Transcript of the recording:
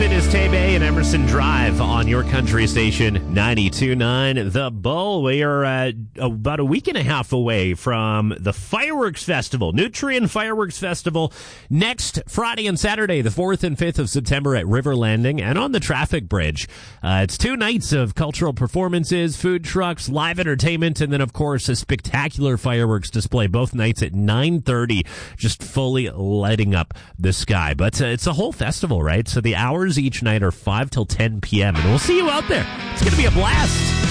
It is Tay-Bay and Emerson Drive on your country station 92.9 The Bull. We are about a week and a half away from the Fireworks Festival, Nutrien Fireworks Festival, next Friday and Saturday, the 4th and 5th of September at River Landing and on the Traffic Bridge. It's 2 nights of cultural performances, food trucks, live entertainment, and then, of course, a spectacular fireworks display both nights at 9:30, just fully lighting up the sky. But it's a whole festival, right? So the hours each night are 5 till 10 p.m., and we'll see you out there. It's going to be a blast.